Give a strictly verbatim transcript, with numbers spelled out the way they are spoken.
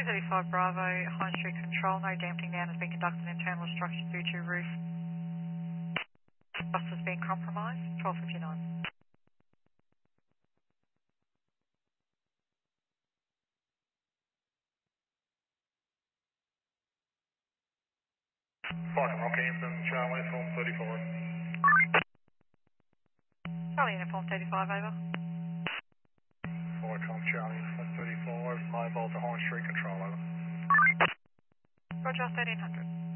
thirty-five Bravo, High Street Control, no damping down has been conducted, internal obstruction due to roof. Bus has been compromised, twelve fifty-nine. Flight Rockhampton, Charlie, form thirty-four. Charlie Uniform thirty-five, over. Flight Com Charlie, form thirty-four, mobile to High Street Control, over. Roger, thirteen hundred.